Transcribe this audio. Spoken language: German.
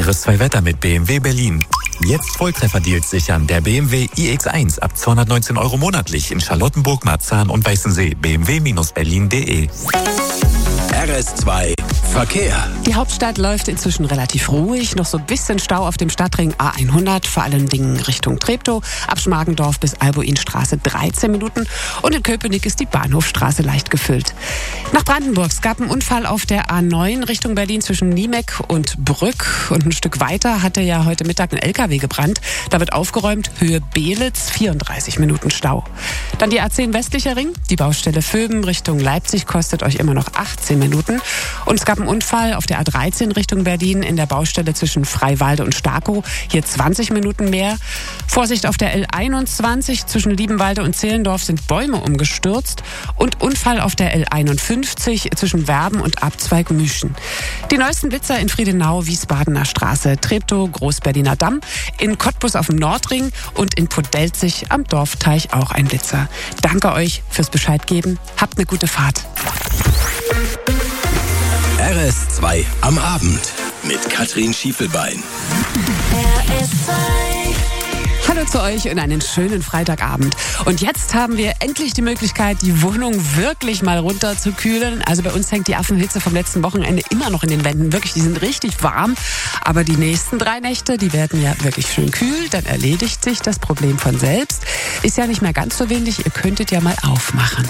Jahreszwei-Wetter mit BMW Berlin. Jetzt Volltreffer-Deals sichern. Der BMW iX1 ab 219 € monatlich in Charlottenburg, Marzahn und Weißensee. bmw-berlin.de. RS2 Verkehr. Die Hauptstadt läuft inzwischen relativ ruhig. Noch so ein bisschen Stau auf dem Stadtring A100, vor allen Dingen Richtung Treptow. Ab Schmargendorf bis Albuinstraße 13 Minuten. Und in Köpenick ist die Bahnhofstraße leicht gefüllt. Nach Brandenburg. Es gab einen Unfall auf der A9 Richtung Berlin zwischen Niemek und Brück. Und ein Stück weiter hatte ja heute Mittag ein LKW gebrannt. Da wird aufgeräumt. Höhe Beelitz, 34 Minuten Stau. Dann die A10 westlicher Ring. Die Baustelle Vöben Richtung Leipzig kostet euch immer noch 18 Minuten. Und es gab einen Unfall auf der A13 Richtung Berlin in der Baustelle zwischen Freiwalde und Starkow. Hier 20 Minuten mehr. Vorsicht auf der L21 zwischen Liebenwalde und Zehlendorf sind Bäume umgestürzt. Und Unfall auf der L51 zwischen Werben und Abzweig Müschen. Die neuesten Blitzer in Friedenau, Wiesbadener Straße, Treptow, Großberliner Damm, in Cottbus auf dem Nordring und in Podelzig am Dorfteich auch ein Blitzer. Danke euch fürs Bescheid geben. Habt eine gute Fahrt. RS2 am Abend mit Katrin Schiefelbein. Hallo zu euch und einen schönen Freitagabend. Und jetzt haben wir endlich die Möglichkeit, die Wohnung wirklich mal runterzukühlen. Also bei uns hängt die Affenhitze vom letzten Wochenende immer noch in den Wänden. Wirklich, die sind richtig warm. Aber die nächsten 3 Nächte, die werden ja wirklich schön kühl. Dann erledigt sich das Problem von selbst. Ist ja nicht mehr ganz so windig. Ihr könntet ja mal aufmachen.